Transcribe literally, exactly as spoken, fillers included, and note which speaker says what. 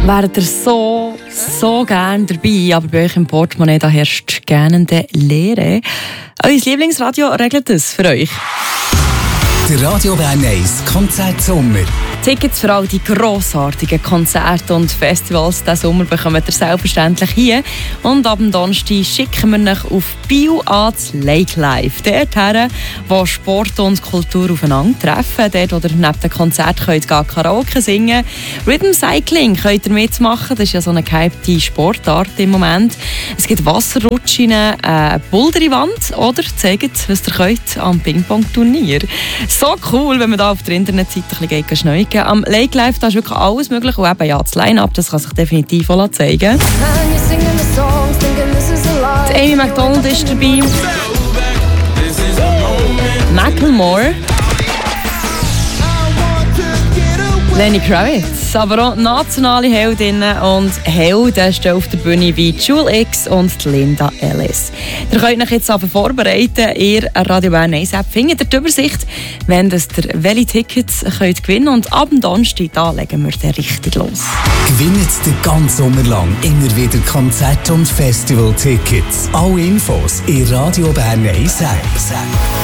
Speaker 1: Wäret ihr so, so gerne dabei, aber bei euch im Portemonnaie da herrscht gähnende Leere. Euer Lieblingsradio regelt das für euch.
Speaker 2: Der Radio Bern eins Konzertsommer.
Speaker 1: Tickets für all die grossartigen Konzerte und Festivals diesen Sommer bekommt ihr selbstverständlich hier. Und ab dem Donnerstag schicken wir euch auf Biel ans Lake Live. Dorthin, wo Sport und Kultur aufeinandertreffen. Dort, wo ihr neben dem Konzert könnt Karaoke singen könnt. Rhythm Cycling könnt ihr mitmachen. Das ist ja so eine gehypte Sportart im Moment. Es gibt Wasserrutschen, eine Boulderwand oder zeigt, was ihr könnt am Ping-Pong-Turnier. So cool, wenn man da auf der Internetseite ein bisschen schnell am Lake Live da ist wirklich alles möglich und eben ja, das Line-Up, das kann sich definitiv auch zeigen. Die Amy Macdonald ist dabei. Macklemore. Lenny Kravitz, aber auch nationale Heldinnen und Helden stehen auf der Bühne wie Jewel X und Linda Ellis. Ihr könnt euch jetzt aber vorbereiten. Ihr Radio Bern eins App findet ihr die Übersicht, wenn ihr welche Tickets könnt gewinnen könnt. Und ab dem Donnerstag da legen wir dann richtig los.
Speaker 2: Gewinnt den ganzen Sommer lang immer wieder Konzert- und Festival-Tickets. Alle Infos in Radio Bern eins App.